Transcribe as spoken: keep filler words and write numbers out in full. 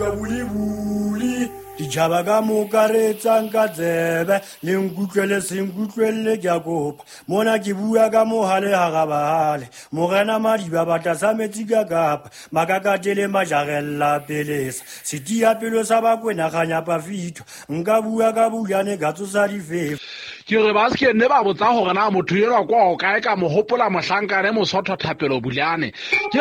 ka buli-buli ditšhaba ka moka re tsang ka tsebe le nkutlwele senkutlwelele ke a kopa mona ke bua ka mohale ha gabale morena Madiba bata sa metsi ka kapa makakatele majagella pelesa setia pelo sa bakwena ganyapa fito nka bua ka bulane ka tsosa difefo ke re ba se ne ba botsa gore na motho yela kwa o kae ka mo hopola mohlankane mosotho thapelo bulane ke